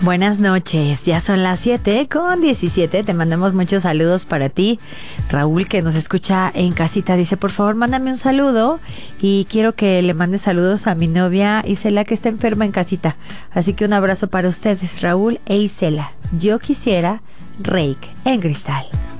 Buenas noches, ya son las 7:17. Te mandamos muchos saludos para ti. Raúl, que nos escucha en casita, dice: por favor, mándame un saludo. Y quiero que le mande saludos a mi novia Isela, que está enferma en casita. Así que un abrazo para ustedes, Raúl e Isela. Yo quisiera Reik en Cristal.